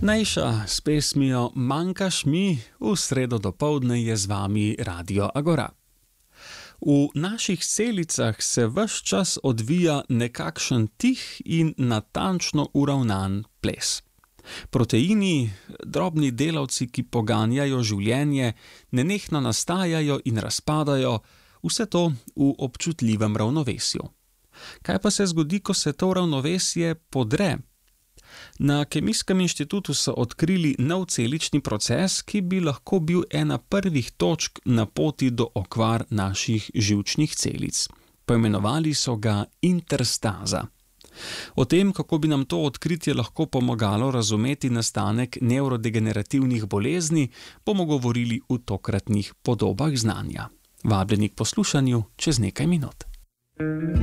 Nejša s pesmijo Manjkaš mi v sredo dopoldne je z vami Radio Agora. V naših celicah se ves čas odvija nekakšen tih in natančno uravnan ples. Proteini, drobni delavci, ki poganjajo življenje, nenehno nastajajo in razpadajo, vse to v občutljivem ravnovesju. Kaj pa se zgodi, ko se to ravnovesje podre? Na Kemijskem inštitutu so odkrili nov celični proces, ki bi lahko bil ena prvih točk na poti do okvar naših živčnih celic. Poimenovali so ga interstaza. O tem, kako bi nam to odkritje lahko pomagalo razumeti nastanek nevrodegenerativnih bolezni, bomo govorili v tokratnih podobah znanja. Vabljeni k poslušanju čez nekaj minut.